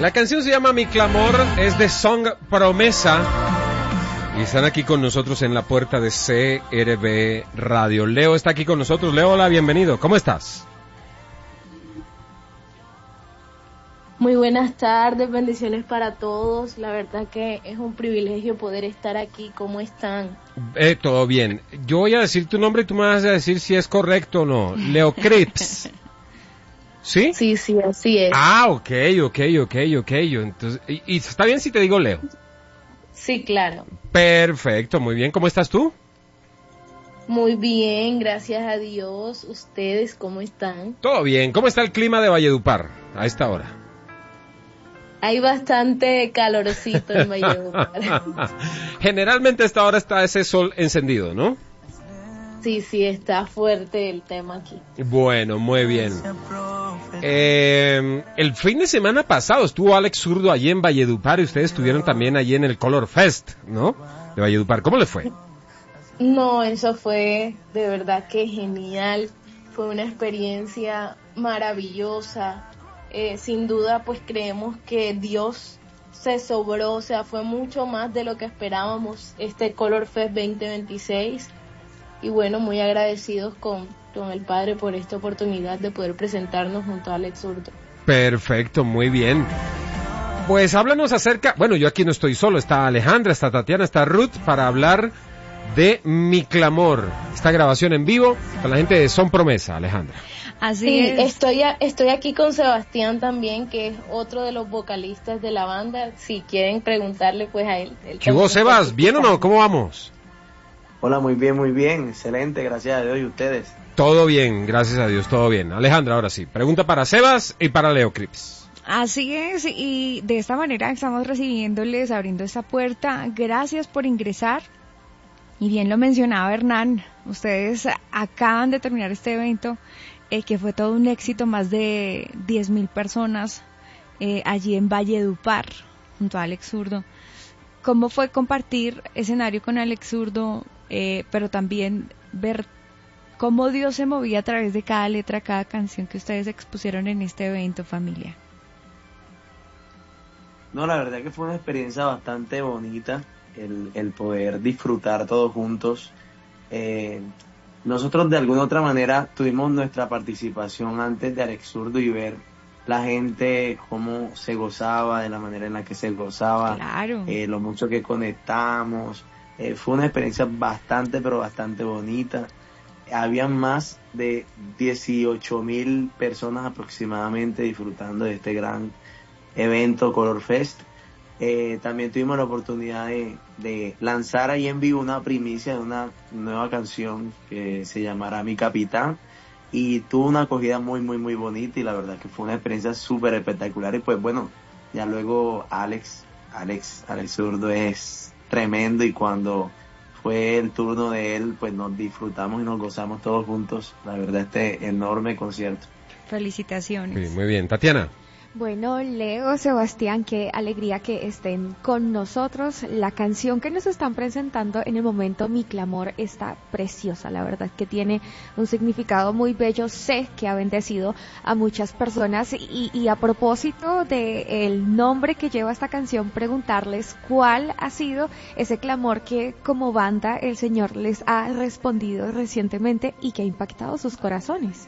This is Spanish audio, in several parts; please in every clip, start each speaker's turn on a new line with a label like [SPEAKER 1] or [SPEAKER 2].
[SPEAKER 1] La canción se llama Mi Clamor, es de Song Promesa. Y están aquí con nosotros en la puerta de CRB Radio. Leo está aquí con nosotros. Leo, hola, bienvenido. ¿Cómo estás?
[SPEAKER 2] Muy buenas tardes, bendiciones para todos. La verdad que es un privilegio poder estar aquí. ¿Cómo están?
[SPEAKER 1] Todo bien. Yo voy a decir tu nombre y tú me vas a decir si es correcto o no. Leo Crips. ¿Sí?
[SPEAKER 2] Sí, así es.
[SPEAKER 1] Ah, ok. Entonces, ¿y está bien si te digo Leo?
[SPEAKER 2] Sí, claro.
[SPEAKER 1] Perfecto, muy bien. ¿Cómo estás tú?
[SPEAKER 2] Muy bien, gracias a Dios. ¿Ustedes cómo están?
[SPEAKER 1] Todo bien. ¿Cómo está el clima de Valledupar a esta hora?
[SPEAKER 2] Hay bastante calorcito en Valledupar.
[SPEAKER 1] Generalmente a esta hora está ese sol encendido, ¿no?
[SPEAKER 2] Sí, está fuerte el tema aquí.
[SPEAKER 1] Bueno, muy bien. El fin de semana pasado estuvo Alex Zurdo allí en Valledupar y ustedes estuvieron también allí en el Color Fest, ¿no? De Valledupar. ¿Cómo le fue?
[SPEAKER 2] No, eso fue de verdad que genial. Fue una experiencia maravillosa. Sin duda, pues creemos que Dios se sobró, o sea, fue mucho más de lo que esperábamos este Color Fest 2026. Y bueno, muy agradecidos con el Padre por esta oportunidad de poder presentarnos junto a Alex Zurdo.
[SPEAKER 1] Perfecto, muy bien. Pues háblanos acerca, bueno, yo aquí no estoy solo, está Alejandra, está Tatiana, está Ruth para hablar de Mi Clamor, esta grabación en vivo con la gente de Son Promesa, Alejandra.
[SPEAKER 2] Así es. Estoy aquí con Sebastián también, que es otro de los vocalistas de la banda. Si quieren preguntarle, pues a él.
[SPEAKER 1] ¿Qué hubo, Sebas? ¿Bien o no? ¿Cómo vamos?
[SPEAKER 3] Hola, muy bien, excelente, gracias a Dios. ¿Y ustedes?
[SPEAKER 1] Todo bien, gracias a Dios, todo bien. Alejandra, ahora sí, pregunta para Sebas y para Leo Crips.
[SPEAKER 4] Así es, y de esta manera estamos recibiéndoles, abriendo esta puerta. Gracias por ingresar. Y bien lo mencionaba Hernán, ustedes acaban de terminar este evento, que fue todo un éxito, más de 10,000 personas allí en Valledupar, junto a Alex Zurdo. ¿Cómo fue compartir escenario con Alex Zurdo, pero también ver cómo Dios se movía a través de cada letra, cada canción que ustedes expusieron en este evento, familia?
[SPEAKER 3] No, la verdad que fue una experiencia bastante bonita, el poder disfrutar todos juntos. Nosotros de alguna otra manera tuvimos nuestra participación antes de Alex Zurdo y ver la gente cómo se gozaba, de la manera en la que se gozaba,
[SPEAKER 4] claro.
[SPEAKER 3] Lo mucho que conectamos. Fue una experiencia bastante bonita. Habían más de 18,000 personas aproximadamente disfrutando de este gran evento Color Fest. También tuvimos la oportunidad de lanzar ahí en vivo una primicia de una nueva canción que se llamará Mi Capitán, y tuvo una acogida muy bonita, y la verdad que fue una experiencia súper espectacular. Y pues bueno, ya luego Alex Zurdo es tremendo, y cuando fue el turno de él, pues nos disfrutamos y nos gozamos todos juntos, la verdad, este enorme concierto.
[SPEAKER 4] Felicitaciones.
[SPEAKER 1] Sí, muy bien. Tatiana.
[SPEAKER 5] Bueno, Leo, Sebastián, qué alegría que estén con nosotros. La canción que nos están presentando en el momento, Mi Clamor, está preciosa. La verdad que tiene un significado muy bello. Sé que ha bendecido a muchas personas. Y a propósito del nombre que lleva esta canción, preguntarles cuál ha sido ese clamor que como banda el Señor les ha respondido recientemente y que ha impactado sus corazones.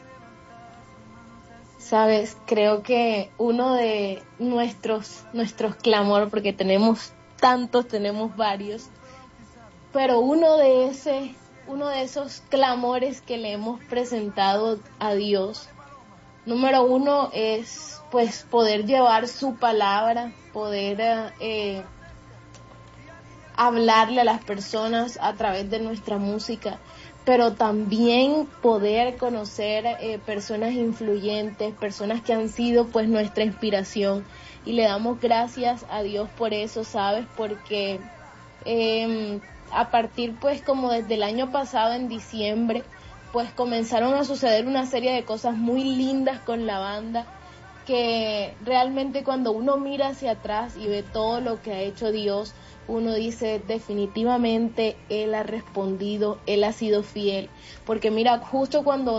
[SPEAKER 2] Sabes, creo que uno de nuestros clamor, porque tenemos tantos, tenemos varios, pero uno de esos clamores que le hemos presentado a Dios, número uno es pues poder llevar su palabra, poder hablarle a las personas a través de nuestra música, pero también poder conocer personas influyentes, personas que han sido pues nuestra inspiración, y le damos gracias a Dios por eso, ¿sabes? Porque a partir pues como desde el año pasado en diciembre, pues comenzaron a suceder una serie de cosas muy lindas con la banda, que realmente cuando uno mira hacia atrás y ve todo lo que ha hecho Dios, uno dice definitivamente Él ha respondido, Él ha sido fiel, porque mira, justo cuando